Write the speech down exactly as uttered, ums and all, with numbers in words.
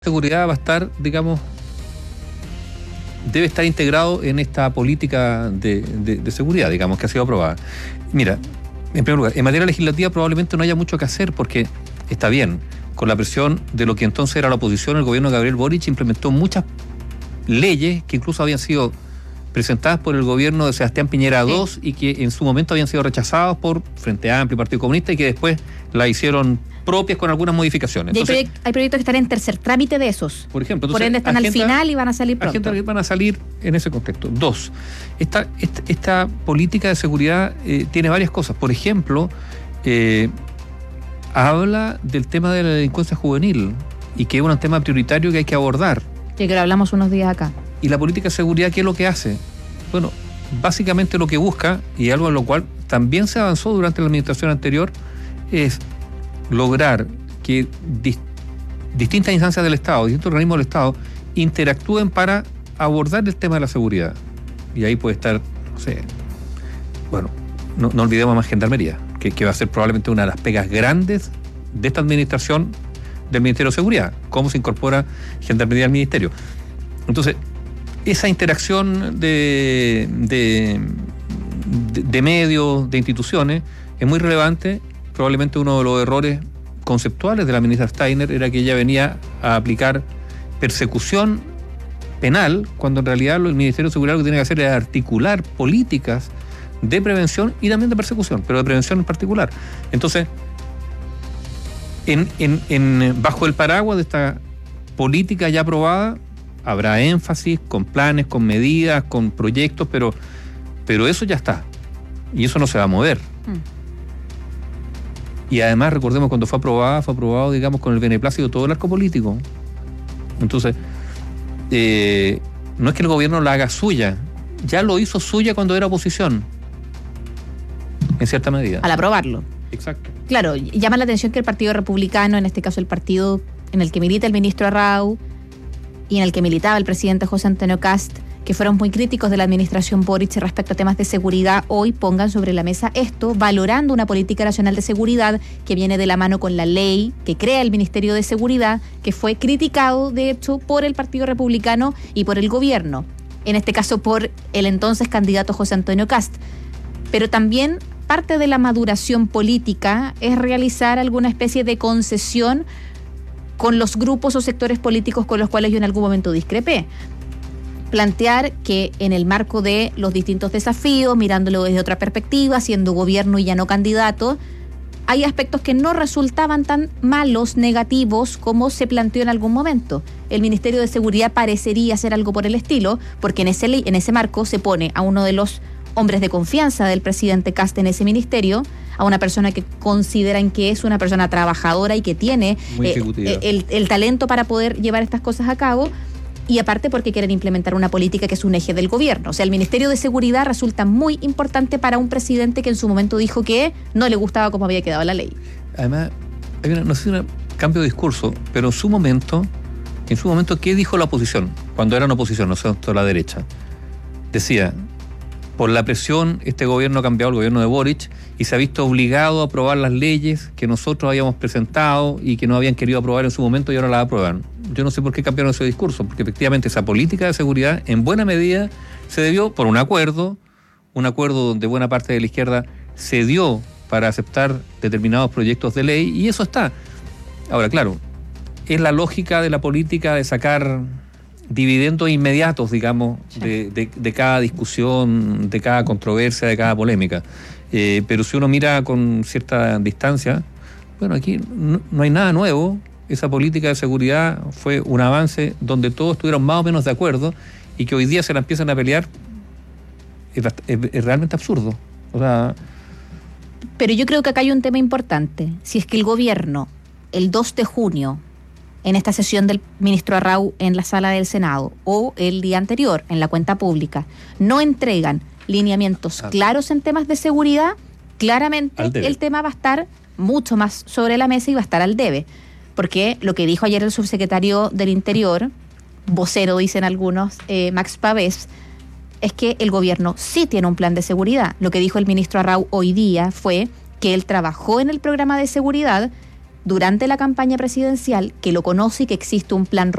Seguridad va a estar, digamos, debe estar integrado en esta política de, de, de seguridad, digamos, que ha sido aprobada. Mira, en primer lugar, en materia legislativa probablemente no haya mucho que hacer porque está bien, con la presión de lo que entonces era la oposición, el gobierno de Gabriel Boric implementó muchas leyes que incluso habían sido presentadas por el gobierno de Sebastián Piñera segundo sí. y que en su momento habían sido rechazadas por Frente Amplio y Partido Comunista y que después la hicieron propias con algunas modificaciones. Y hay, entonces, proyect- hay proyectos que están en tercer trámite de esos. Por ejemplo. Entonces, por ende están agenda, al final y van a salir pronto. Agenda que van a salir en ese contexto. Dos, esta, esta, esta política de seguridad eh, tiene varias cosas. Por ejemplo, eh, habla del tema de la delincuencia juvenil y que es un tema prioritario que hay que abordar. Sí, que lo hablamos unos días acá. ¿Y la política de seguridad qué es lo que hace? Bueno, básicamente lo que busca, y algo en lo cual también se avanzó durante la administración anterior, es lograr que dis- distintas instancias del Estado, distintos organismos del Estado, interactúen para abordar el tema de la seguridad. Y ahí puede estar, no sé, bueno, no, no olvidemos más Gendarmería, que, que va a ser probablemente una de las pegas grandes de esta administración del Ministerio de Seguridad, cómo se incorpora Gendarmería al Ministerio. Entonces, esa interacción de, de, de, de medios, de instituciones, es muy relevante. Probablemente uno de los errores conceptuales de la ministra Steiner era que ella venía a aplicar persecución penal, cuando en realidad el Ministerio de Seguridad lo que tiene que hacer es articular políticas de prevención y también de persecución, pero de prevención en particular. Entonces, en, en, en, bajo el paraguas de esta política ya aprobada, habrá énfasis con planes, con medidas, con proyectos, pero, pero eso ya está. Y eso no se va a mover. Mm. Y además, recordemos, cuando fue aprobada, fue aprobado, digamos, con el beneplácito de todo el arco político. Entonces, eh, no es que el gobierno la haga suya, ya lo hizo suya cuando era oposición, en cierta medida. Al aprobarlo. Exacto. Claro, llama la atención que el Partido Republicano, en este caso el partido en el que milita el ministro Arrau y en el que militaba el presidente José Antonio Kast, que fueron muy críticos de la administración Boric respecto a temas de seguridad, hoy pongan sobre la mesa esto, valorando una política nacional de seguridad que viene de la mano con la ley que crea el Ministerio de Seguridad, que fue criticado, de hecho, por el Partido Republicano y por el gobierno, en este caso por el entonces candidato José Antonio Kast. Pero también parte de la maduración política es realizar alguna especie de concesión con los grupos o sectores políticos con los cuales yo en algún momento discrepé. Plantear que en el marco de los distintos desafíos, mirándolo desde otra perspectiva, siendo gobierno y ya no candidato, hay aspectos que no resultaban tan malos, negativos, como se planteó en algún momento. El Ministerio de Seguridad parecería hacer algo por el estilo, porque en ese, en ese marco se pone a uno de los hombres de confianza del presidente Kast en ese ministerio, a una persona que consideran que es una persona trabajadora y que tiene eh, el, el talento para poder llevar estas cosas a cabo. Y aparte porque quieren implementar una política que es un eje del gobierno. O sea, el Ministerio de Seguridad resulta muy importante para un presidente que en su momento dijo que no le gustaba cómo había quedado la ley. Además, hay una, no sé si un cambio de discurso, pero en su momento, en su momento, ¿qué dijo la oposición? Cuando eran oposición, no sé, toda la derecha. Decía, por la presión, este gobierno ha cambiado, el gobierno de Boric, y se ha visto obligado a aprobar las leyes que nosotros habíamos presentado y que no habían querido aprobar en su momento y ahora las aprueban. Yo no sé por qué cambiaron ese discurso, porque efectivamente esa política de seguridad en buena medida se debió por un acuerdo, un acuerdo donde buena parte de la izquierda cedió para aceptar determinados proyectos de ley, y eso está. Ahora, claro, es la lógica de la política de sacar dividendos inmediatos, digamos, sí. de, de, de cada discusión, de cada controversia, de cada polémica. Eh, pero si uno mira con cierta distancia, bueno, aquí no, no hay nada nuevo. Esa política de seguridad fue un avance donde todos estuvieron más o menos de acuerdo, y que hoy día se la empiezan a pelear es, es, es realmente absurdo. O sea, pero yo creo que acá hay un tema importante. Si es que el gobierno, el dos de junio, en esta sesión del ministro Arrau en la sala del Senado, o el día anterior en la cuenta pública, no entregan lineamientos ah. claros en temas de seguridad, claramente el tema va a estar mucho más sobre la mesa y va a estar al debe. Porque lo que dijo ayer el subsecretario del Interior, vocero dicen algunos, eh, Max Pavés, es que el gobierno sí tiene un plan de seguridad. Lo que dijo el ministro Arrau hoy día fue que él trabajó en el programa de seguridad durante la campaña presidencial, que lo conoce y que existe un plan